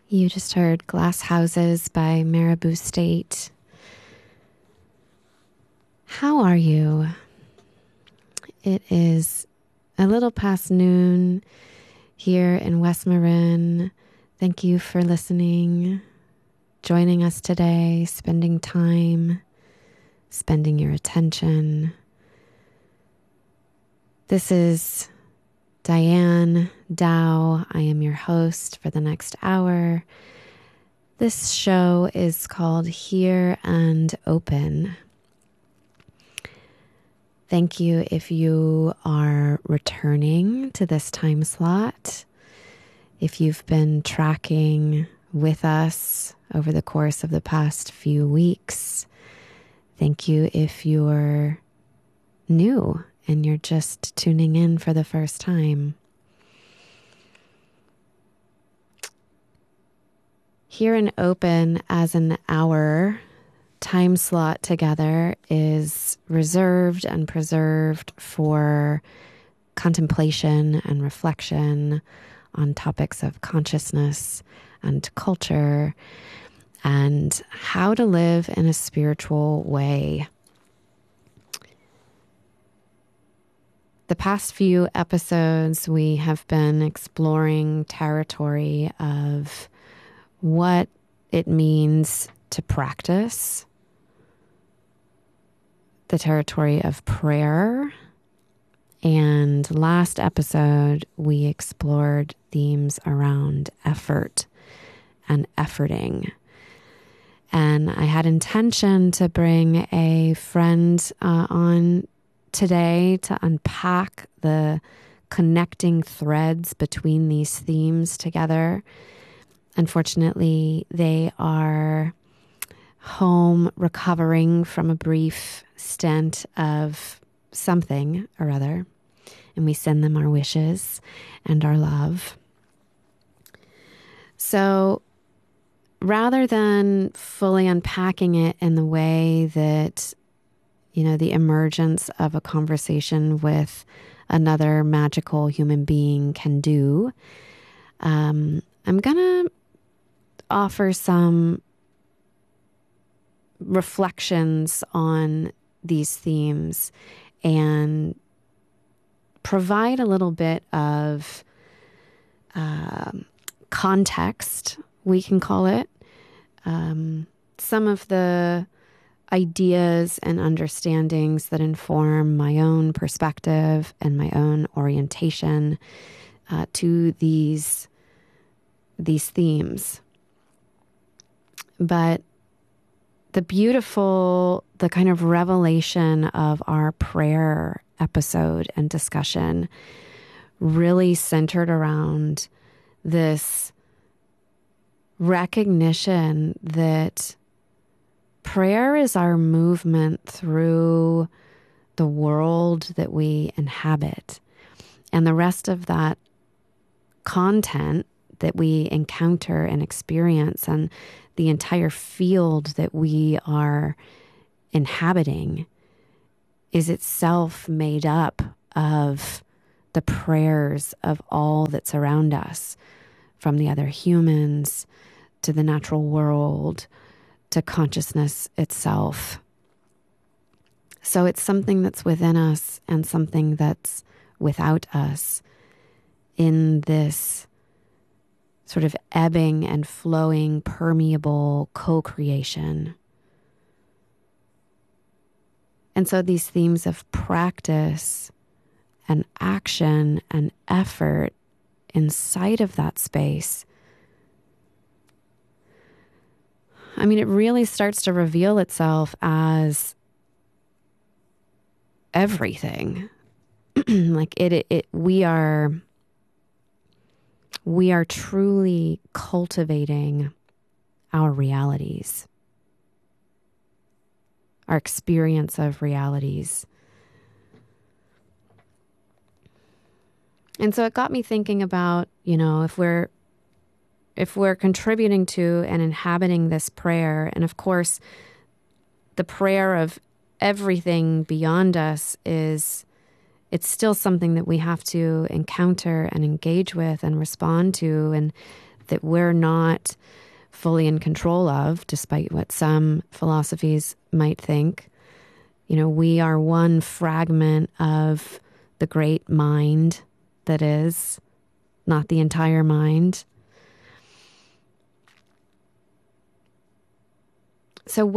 You just heard Glass Houses by Marabou State. How are you? It is a little past noon here in West Marin. Thank you for listening, joining us today, spending time, spending your attention. This is Diane Dow. I am your host for the next hour. This show is called Here and Open. Thank you if you are returning to this time slot. If you've been tracking with us over the course of the past few weeks. Thank you if you're new and you're just tuning in for the first time. Here and Open as an hour time slot together is reserved and preserved for contemplation and reflection on topics of consciousness and culture and how to live in a spiritual way. The past few episodes, we have been exploring territory of what it means to practice, the territory of prayer. And last episode, we explored themes around effort and efforting. And I had intention to bring a friend on today to unpack the connecting threads between these themes together. Unfortunately, they are home recovering from a brief stint of something or other, and we send them our wishes and our love. So rather than fully unpacking it in the way that the emergence of a conversation with another magical human being can do, I'm going to offer some reflections on these themes and provide a little bit of context, we can call it. Some of the ideas and understandings that inform my own perspective and my own orientation to these themes. But the kind of revelation of our prayer episode and discussion really centered around this recognition that prayer is our movement through the world that we inhabit. And the rest of that content that we encounter and experience and the entire field that we are inhabiting is itself made up of the prayers of all that's around us, from the other humans to the natural world to consciousness itself. So it's something that's within us and something that's without us in this sort of ebbing and flowing, permeable co-creation. And so these themes of practice and action and effort inside of that space, it really starts to reveal itself as everything. Like we are truly cultivating our realities, our experience of realities. And so it got me thinking about, if we're contributing to and inhabiting this prayer, and of course, the prayer of everything beyond us it's still something that we have to encounter and engage with and respond to. And that we're not fully in control of, despite what some philosophies might think. We are one fragment of the great mind that is, not the entire mind. So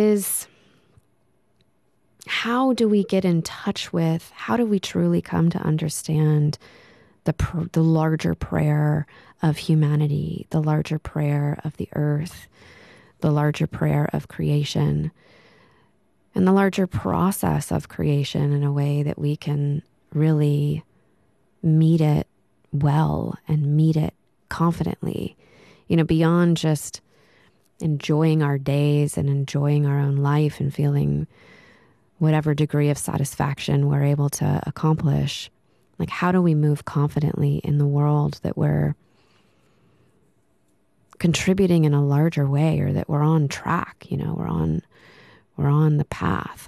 how do we get in touch with, how do we truly come to understand the larger prayer of humanity, the larger prayer of the earth, the larger prayer of creation, and the larger process of creation in a way that we can really meet it well and meet it confidently, beyond just enjoying our days and enjoying our own life and feeling whatever degree of satisfaction we're able to accomplish. Like, how do we move confidently in the world that we're contributing in a larger way, or that we're on track, we're on the path.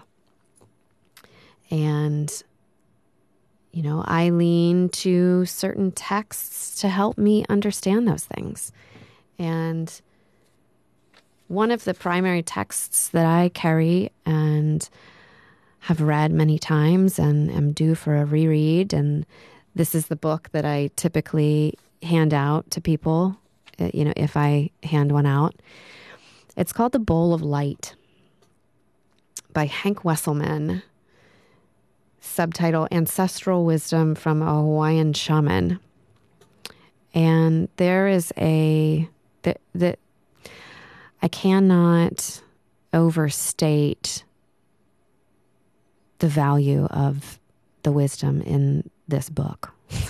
And, I lean to certain texts to help me understand those things. And one of the primary texts that I carry and have read many times and am due for a reread, and this is the book that I typically hand out to people, if I hand one out. It's called The Bowl of Light by Hank Wesselman, subtitle Ancestral Wisdom from a Hawaiian Shaman. And there is that I cannot overstate the value of the wisdom in this book.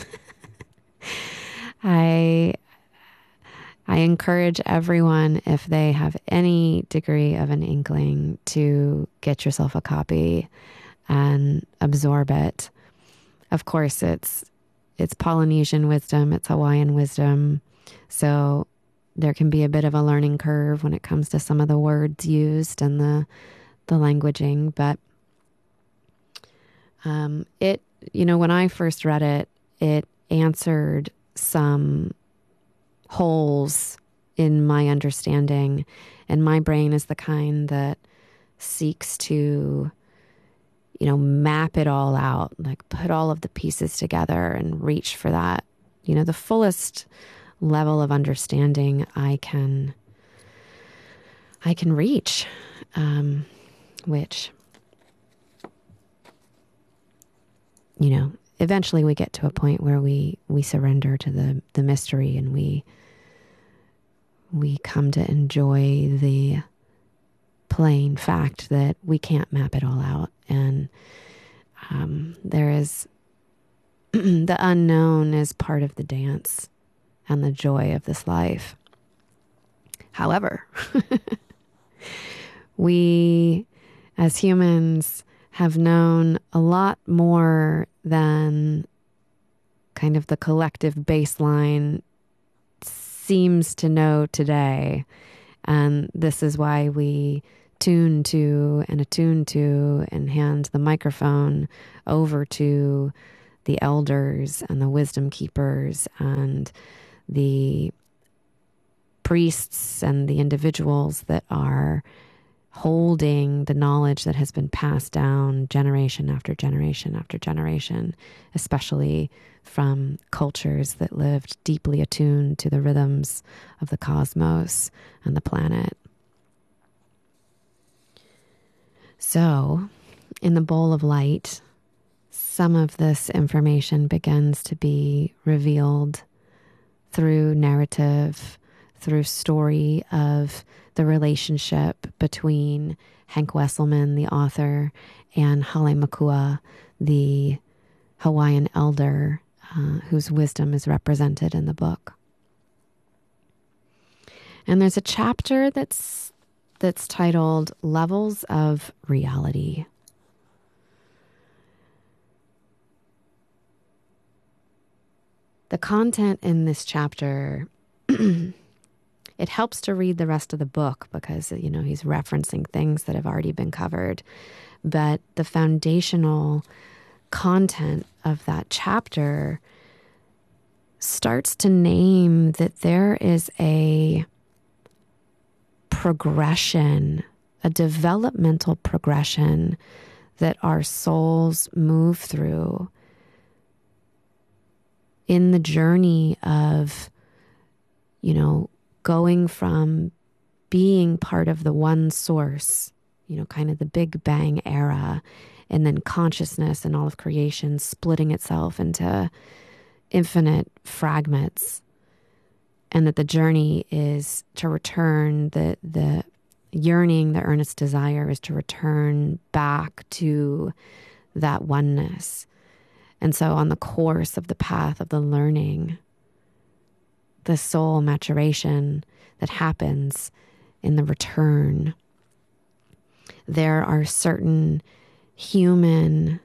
I encourage everyone, if they have any degree of an inkling, to get yourself a copy and absorb it. Of course, it's Polynesian wisdom, it's Hawaiian wisdom, so there can be a bit of a learning curve when it comes to some of the words used and the languaging, but when I first read it, it answered some holes in my understanding, and my brain is the kind that seeks to, map it all out, like put all of the pieces together and reach for that, the fullest level of understanding I can reach, which, eventually we get to a point where we surrender to the mystery, and we come to enjoy the plain fact that we can't map it all out. And there is the unknown is part of the dance and the joy of this life. However, we as humans have known a lot more than kind of the collective baseline seems to know today. And this is why we tune to and attune to and hand the microphone over to the elders and the wisdom keepers and the priests and the individuals that are holding the knowledge that has been passed down generation after generation after generation, especially from cultures that lived deeply attuned to the rhythms of the cosmos and the planet. So, in the bowl of light, some of this information begins to be revealed through narrative, through story of the relationship between Hank Wesselman, the author, and Hale Makua, the Hawaiian elder, whose wisdom is represented in the book. And there's a chapter that's titled Levels of Reality. The content in this chapter, it helps to read the rest of the book because, he's referencing things that have already been covered. But the foundational content of that chapter starts to name that there is a progression, a developmental progression that our souls move through in the journey of, going from being part of the one source, kind of the Big Bang era, and then consciousness and all of creation splitting itself into infinite fragments. And that the journey is to return, the yearning, the earnest desire is to return back to that oneness. And so on the course of the path of the learning, the soul maturation that happens in the return, there are certain human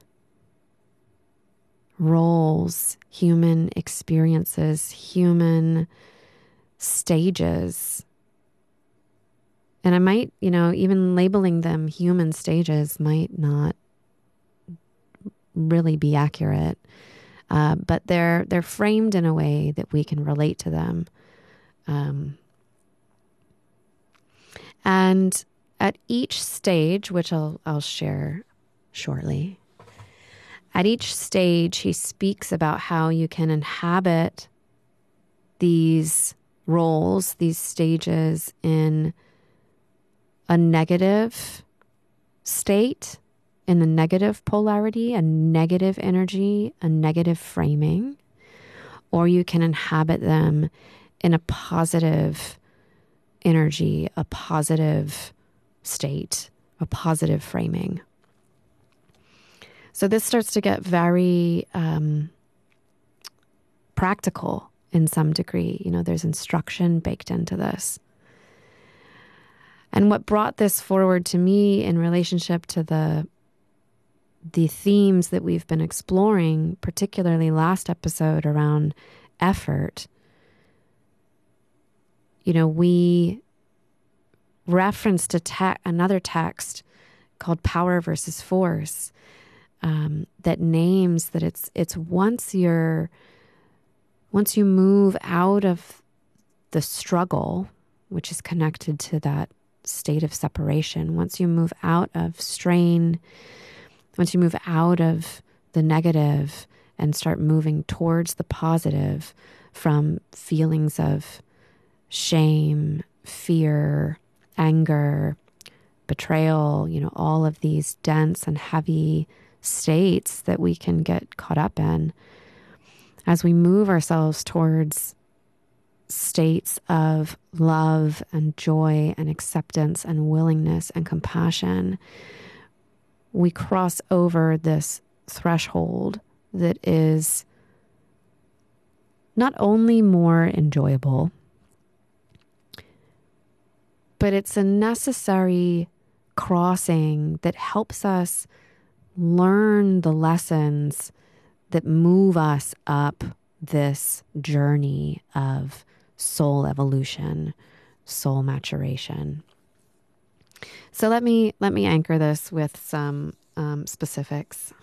roles, human experiences, human stages. And I might, even labeling them human stages might not really be accurate. But they're framed in a way that we can relate to them. And at each stage, which I'll share shortly, at each stage, he speaks about how you can inhabit these roles, these stages in a negative state, in the negative polarity, a negative energy, a negative framing, or you can inhabit them in a positive energy, a positive state, a positive framing. So this starts to get very practical in some degree. There's instruction baked into this. And what brought this forward to me in relationship to the themes that we've been exploring, particularly last episode around effort, we referenced another text called Power versus Force, that names that it's once you move out of the struggle, which is connected to that state of separation, once you move out of strain, once you move out of the negative and start moving towards the positive from feelings of shame, fear, anger, betrayal, all of these dense and heavy states that we can get caught up in, as we move ourselves towards states of love and joy and acceptance and willingness and compassion, we cross over this threshold that is not only more enjoyable, but it's a necessary crossing that helps us learn the lessons that move us up this journey of soul evolution, soul maturation. So let me anchor this with some specifics.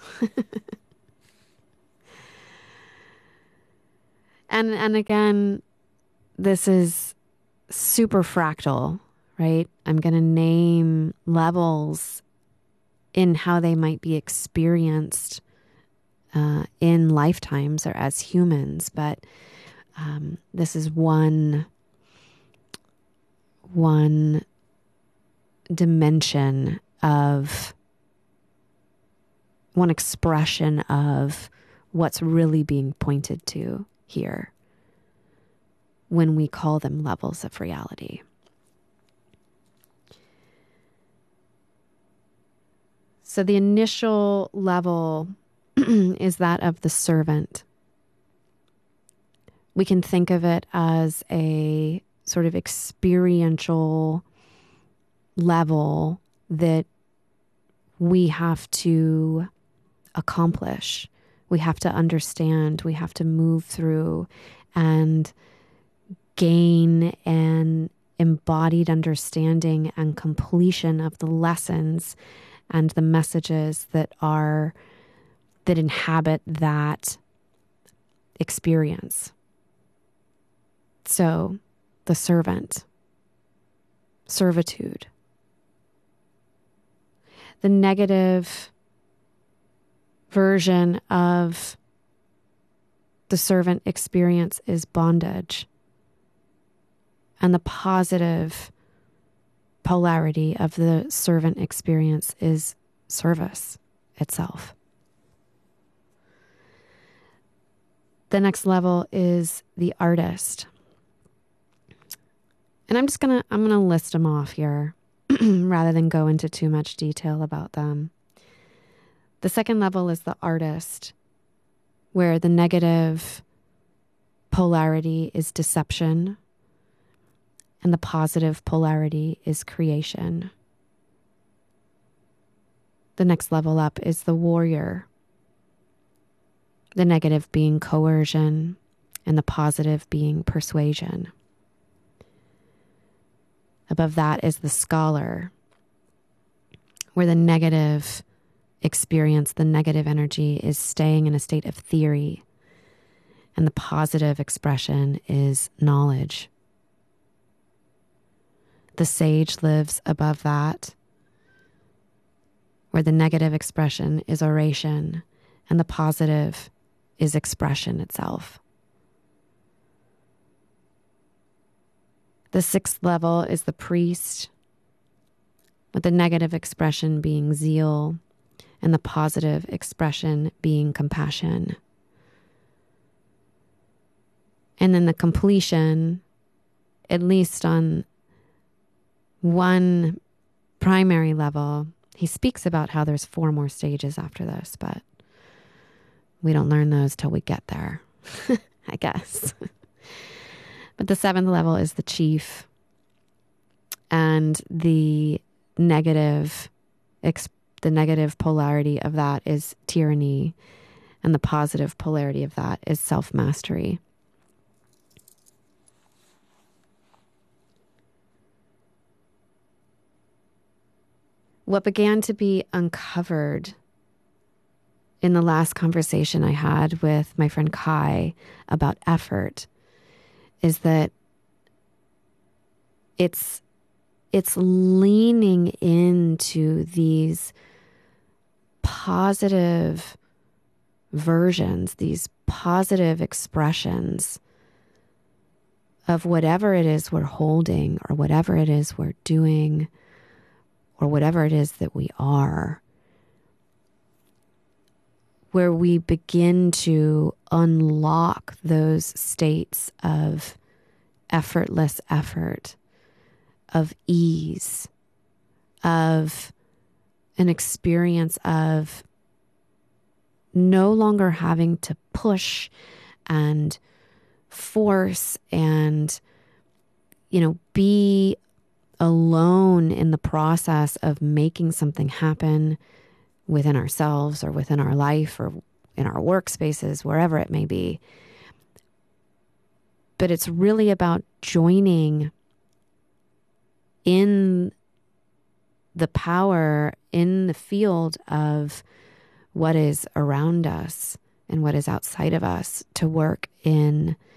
And again, this is super fractal, right? I'm going to name levels in how they might be experienced in lifetimes or as humans, but this is one dimension of, one expression of what's really being pointed to here when we call them levels of reality. So the initial level is that of the servant. We can think of it as a sort of experiential level that we have to accomplish. We have to understand, we have to move through and gain an embodied understanding and completion of the lessons and the messages that inhabit that experience. So the servant, servitude. The negative version of the servant experience is bondage. And the positive polarity of the servant experience is service itself. The next level is the artist. And I'm going to list them off here rather than go into too much detail about them. The second level is the artist, where the negative polarity is deception and the positive polarity is creation. The next level up is the warrior, the negative being coercion and the positive being persuasion. Above that is the scholar, where the negative experience, the negative energy is staying in a state of theory, and the positive expression is knowledge. The sage lives above that, where the negative expression is oration and the positive is expression itself. The sixth level is the priest, with the negative expression being zeal and the positive expression being compassion. And then the completion, at least on one primary level, he speaks about how there's 4 more stages after this, but we don't learn those till we get there, I guess. But the 7th level is the chief, and the negative polarity of that is tyranny, and the positive polarity of that is self-mastery. What began to be uncovered in the last conversation I had with my friend Kai about effort is that it's leaning into these positive versions, these positive expressions of whatever it is we're holding or whatever it is we're doing or whatever it is that we are, where we begin to unlock those states of effortless effort, of ease, of an experience of no longer having to push and force and, be alone in the process of making something happen within ourselves or within our life or in our workspaces, wherever it may be. But it's really about joining in the power, in the field of what is around us and what is outside of us to work in